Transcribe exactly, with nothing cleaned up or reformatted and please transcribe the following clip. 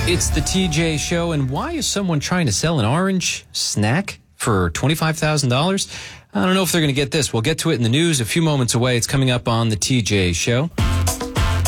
It's the T J Show, and why is someone trying to sell an orange snack for twenty-five thousand dollars? I don't know if they're going to get this. We'll get to it in the news a few moments away. It's coming up on the T J Show.